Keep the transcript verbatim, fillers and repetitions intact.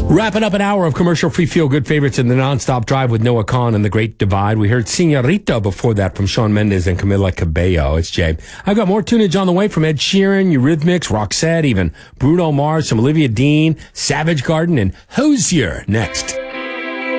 Wrapping up an hour of commercial-free feel-good favorites in the non-stop drive with Noah Kahn and The Great Divide. We heard Señorita before that from Shawn Mendes and Camila Cabello. It's Jay. I've got more tunage on the way from Ed Sheeran, Eurythmics, Roxette, even Bruno Mars, some Olivia Dean, Savage Garden, and Hozier next.